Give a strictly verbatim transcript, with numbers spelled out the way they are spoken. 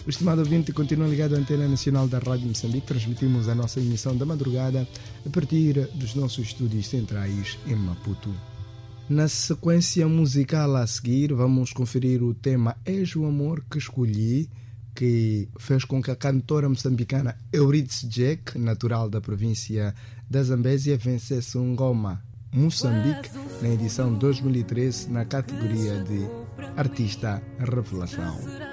O estimado ouvinte continua ligado à Antena Nacional da Rádio Moçambique. Transmitimos a nossa emissão da madrugada a partir dos nossos estúdios centrais em Maputo. Na sequência musical a seguir, vamos conferir o tema És o Amor que Escolhi, que fez com que a cantora moçambicana Euridice Jack, natural da província da Zambésia, vencesse um Ngoma Moçambique na edição dois mil e treze na categoria de Artista Revelação.